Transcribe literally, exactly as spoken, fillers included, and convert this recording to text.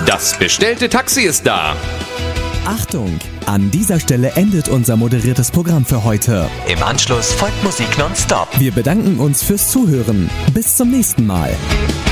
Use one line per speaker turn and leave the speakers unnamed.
Das bestellte Taxi ist da.
Achtung! An dieser Stelle endet unser moderiertes Programm für heute.
Im Anschluss folgt Musik nonstop.
Wir bedanken uns fürs Zuhören. Bis zum nächsten Mal.